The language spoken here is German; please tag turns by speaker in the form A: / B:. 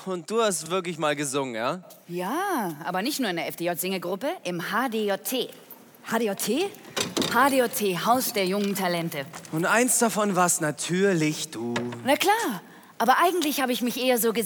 A: und du hast wirklich mal gesungen, ja?
B: Ja, aber nicht nur in der FDJ-Singegruppe, im HDJT. HDJT? HDJT, Haus der jungen Talente.
A: Und eins davon warst natürlich du.
B: Na klar, aber eigentlich habe ich mich eher so